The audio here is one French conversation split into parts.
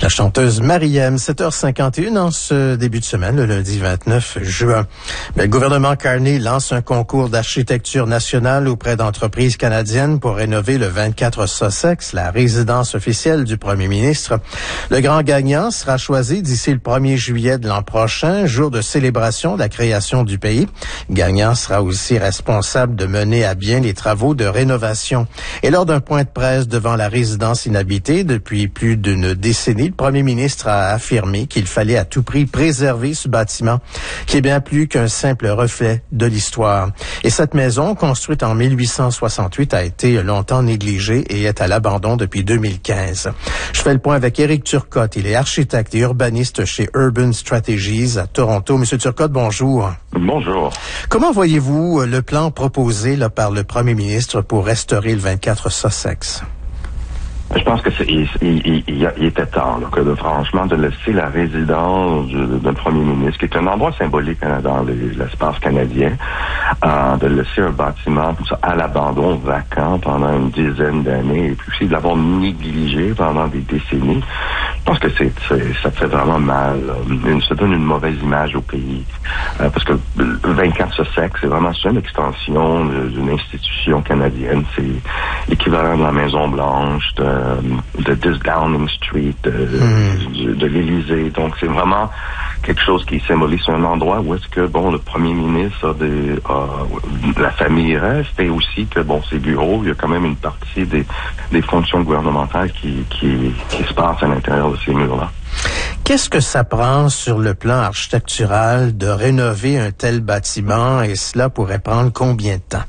La chanteuse Marie-M, 7h51 en ce début de semaine, le lundi 29 juin. Le gouvernement Carney lance un concours d'architecture nationale auprès d'entreprises canadiennes pour rénover le 24 Sussex, la résidence officielle du premier ministre. Le grand gagnant sera choisi d'ici le 1er juillet de l'an prochain, jour de célébration de la création du pays. Le gagnant sera aussi responsable de mener à bien les travaux de rénovation. Et lors d'un point de presse devant la résidence inhabitée depuis plus d'une décennie, le premier ministre a affirmé qu'il fallait à tout prix préserver ce bâtiment, qui est bien plus qu'un simple reflet de l'histoire. Et cette maison, construite en 1868, a été longtemps négligée et est à l'abandon depuis 2015. Je fais le point avec Éric Turcotte. Il est architecte et urbaniste chez Urban Strategies à Toronto. Monsieur Turcotte, bonjour. Bonjour. Comment voyez-vous le plan proposé par le premier ministre pour restaurer le 24 Sussex? Je pense que il était temps, franchement, de laisser la résidence d'un premier ministre, qui est un endroit symbolique dans l'espace canadien, de laisser un bâtiment tout ça à l'abandon, vacant pendant une dizaine d'années, et puis aussi de l'avoir négligé pendant des décennies. Je pense que ça fait vraiment mal. Ça donne une mauvaise image au pays. Parce que le 24 Sussex, c'est vraiment une extension d'une institution canadienne. C'est l'équivalent de la Maison-Blanche, de 10 Downing Street, de l'Élysée. Donc, c'est vraiment quelque chose qui symbolise un endroit où est-ce que, le premier ministre la famille reste, et aussi que, ses bureaux, il y a quand même une partie des fonctions gouvernementales qui se passent à l'intérieur de ces murs-là. Qu'est-ce que ça prend sur le plan architectural de rénover un tel bâtiment, et cela pourrait prendre combien de temps?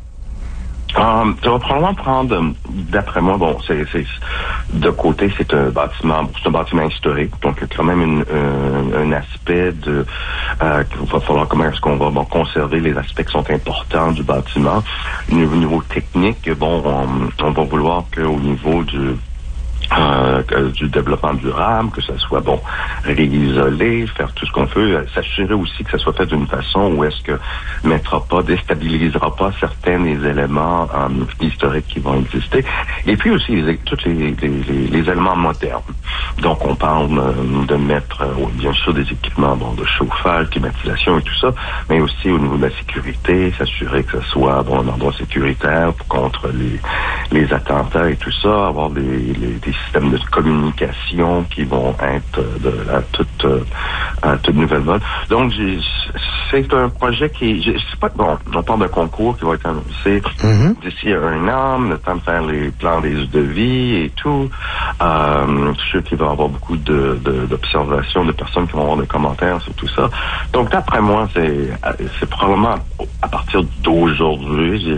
Ça va probablement prendre, d'après moi, c'est de côté, c'est un bâtiment historique, donc il y a quand même un aspect qu'il va falloir comment est-ce qu'on va conserver les aspects qui sont importants du bâtiment. Au niveau technique, on va vouloir qu'au niveau du développement durable, que ça soit réisolé, faire tout ce qu'on peut, s'assurer aussi que ça soit fait d'une façon où est-ce que déstabilisera pas certains des éléments historiques qui vont exister, et puis aussi tous les éléments modernes. Donc on parle de mettre bien sûr des équipements de chauffage, climatisation et tout ça, mais aussi au niveau de la sécurité, s'assurer que ce soit un endroit sécuritaire contre les attentats et tout ça, avoir des systèmes de communication qui vont être à toute nouvelle mode. Donc, c'est un projet on parle d'un concours qui va être annoncé d'ici 1 an, le temps de faire les plans de vie et tout. Je suis sûr qu'il va y avoir beaucoup d'observations, de personnes qui vont avoir des commentaires sur tout ça. Donc, d'après moi, c'est probablement à partir d'aujourd'hui,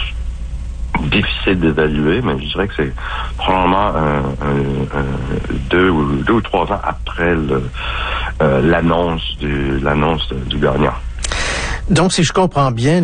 difficile d'évaluer, mais je dirais que c'est probablement 2 ou 3 ans après l'annonce du gagnant. Donc, si je comprends bien,